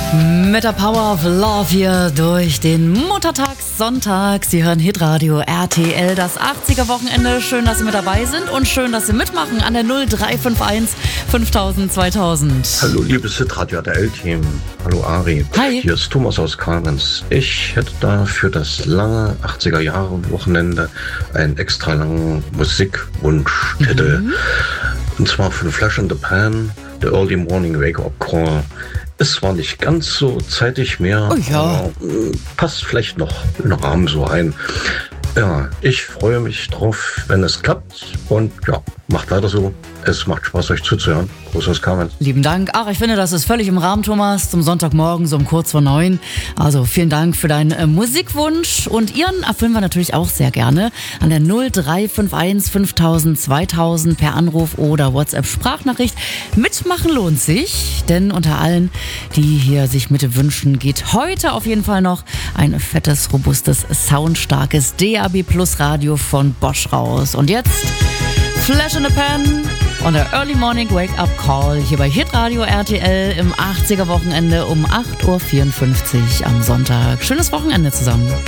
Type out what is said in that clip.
Mit der Power of Love hier durch den Muttertagssonntag. Sie hören Hitradio RTL, das 80er-Wochenende. Schön, dass Sie mit dabei sind und schön, dass Sie mitmachen an der 0351 5000 2000. Hallo, liebes Hitradio RTL-Team. Hallo, Ari. Hi. Hier ist Thomas aus Kamenz. Ich hätte da für das lange 80er-Jahre-Wochenende einen extra langen Musikwunschtitel. Und zwar von Flash in the Pan, The Early Morning Wake-Up Call. Es war nicht ganz so zeitig mehr, aber passt vielleicht noch in den Rahmen so ein. Ja, ich freue mich drauf, wenn es klappt und ja, macht weiter so. Es macht Spaß, euch zuzuhören. Gruß aus Kamenz. Lieben Dank. Ach, ich finde, das ist völlig im Rahmen, Thomas, zum Sonntagmorgen, so um kurz vor 9. Also vielen Dank für deinen Musikwunsch und Ihren erfüllen wir natürlich auch sehr gerne an der 0351 5000 2000 per Anruf oder WhatsApp-Sprachnachricht. Mitmachen lohnt sich, denn unter allen, die hier sich Mitte wünschen, geht heute auf jeden Fall noch ein fettes, robustes, soundstarkes DAB Plus Radio von Bosch raus. Und jetzt Flash in the Pan und der Early Morning Wake-Up Call hier bei Hitradio RTL im 80er Wochenende um 8.54 Uhr am Sonntag. Schönes Wochenende zusammen.